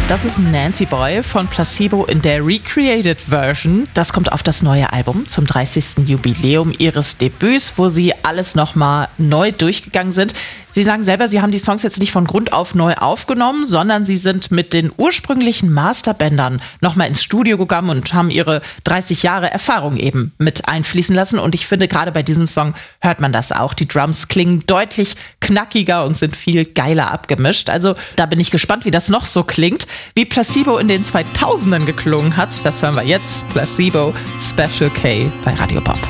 Das ist Nancy Boy von Placebo in der Recreated Version. Das kommt auf das neue Album zum 30. Jubiläum ihres Debüts, wo sie alles nochmal neu durchgegangen sind. Sie sagen selber, sie haben die Songs jetzt nicht von Grund auf neu aufgenommen, sondern sie sind mit den ursprünglichen Masterbändern nochmal ins Studio gegangen und haben ihre 30 Jahre Erfahrung eben mit einfließen lassen. Und ich finde, gerade bei diesem Song hört man das auch. Die Drums klingen deutlich knackiger und sind viel geiler abgemischt. Also da bin ich gespannt, wie das noch so klingt. Wie Placebo in den 2000ern geklungen hat, das hören wir jetzt. Placebo Special K bei Radio Pop.